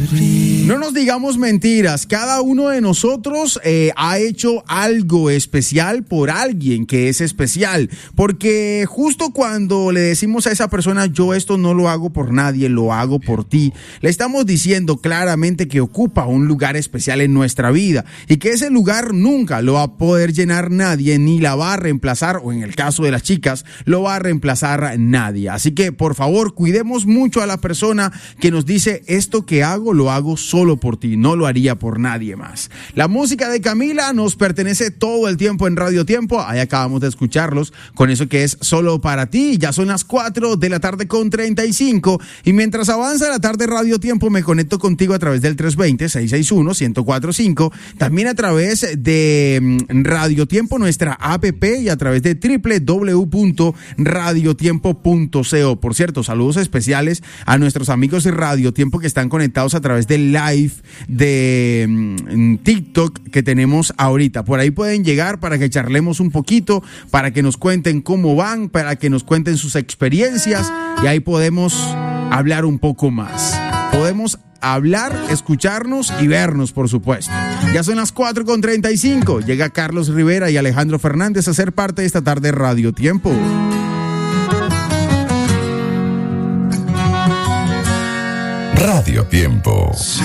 No nos digamos mentiras, cada uno de nosotros ha hecho algo especial por alguien que es especial, porque justo cuando le decimos a esa persona, yo esto no lo hago por nadie, lo hago por ti, le estamos diciendo claramente que ocupa un lugar especial en nuestra vida y que ese lugar nunca lo va a poder llenar nadie, ni la va a reemplazar, o en el caso de las chicas, lo va a reemplazar nadie. Así que por favor, cuidemos mucho a la persona que nos dice, esto que hago lo hago solo por ti, no lo haría por nadie más. La música de Camila nos pertenece todo el tiempo en Radio Tiempo, ahí acabamos de escucharlos con eso que es Solo para ti. Ya son las 4 de la tarde con 35 y mientras avanza la tarde Radio Tiempo me conecto contigo a través del 320-661-1045, también a través de Radio Tiempo, nuestra app, y a través de www.radiotiempo.co. Por cierto, saludos especiales a nuestros amigos de Radio Tiempo que están conectados a través del live de TikTok que tenemos ahorita. Por ahí pueden llegar para que charlemos un poquito, para que nos cuenten cómo van, para que nos cuenten sus experiencias y ahí podemos hablar un poco más. Podemos hablar, escucharnos y vernos, por supuesto. Ya son las 4:35. Llega Carlos Rivera y Alejandro Fernández a ser parte de esta tarde Radio Tiempo. Radio Tiempo.